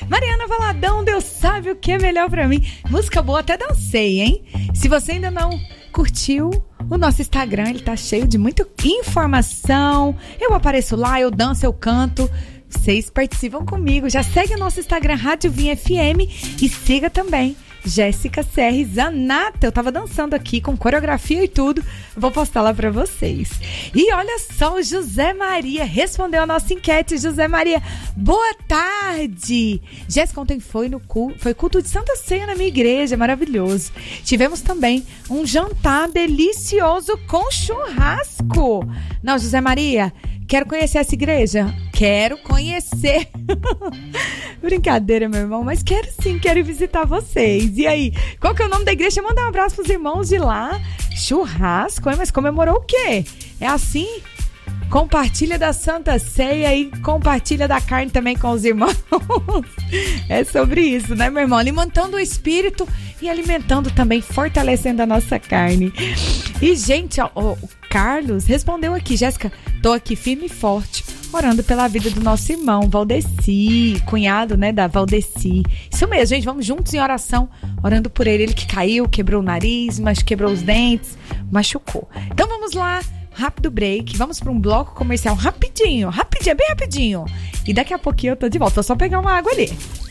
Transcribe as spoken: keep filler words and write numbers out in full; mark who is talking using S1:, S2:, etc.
S1: Mariana Valadão, Deus sabe o que é melhor pra mim. Música boa, até dancei, hein? Se você ainda não curtiu o nosso Instagram, ele tá cheio de muita informação. Eu apareço lá, eu danço, eu canto. Vocês participam comigo. Já segue o nosso Instagram, Rádio Vinha F M, e siga também Jéssica C R Zanata. Eu tava dançando aqui com coreografia e tudo. Vou postar lá pra vocês. E olha só, o José Maria respondeu a nossa enquete. José Maria, boa tarde. Jéssica, ontem foi no culto, foi culto de Santa Ceia na minha igreja, maravilhoso. Tivemos também um jantar delicioso com churrasco. Não, José Maria, quero conhecer essa igreja? Quero conhecer. Brincadeira, meu irmão, mas quero sim, quero visitar vocês. E aí, qual que é o nome da igreja? Mandar um abraço pros irmãos de lá. Churrasco, hein? Mas comemorou o quê? É assim? Compartilha da Santa Ceia e compartilha da carne também com os irmãos. É sobre isso, né, meu irmão? Alimentando o espírito e alimentando também, fortalecendo a nossa carne. E, gente, ó, ó, o Carlos respondeu aqui. Jéssica, tô aqui firme e forte, orando pela vida do nosso irmão Valdeci, cunhado, né, da Valdeci. Isso mesmo, gente, vamos juntos em oração, orando por ele. Ele que caiu, quebrou o nariz, mas quebrou os dentes, machucou. Então vamos lá, rápido break, vamos para um bloco comercial rapidinho, rapidinho, bem rapidinho. E daqui a pouquinho eu tô de volta, vou só pegar uma água ali.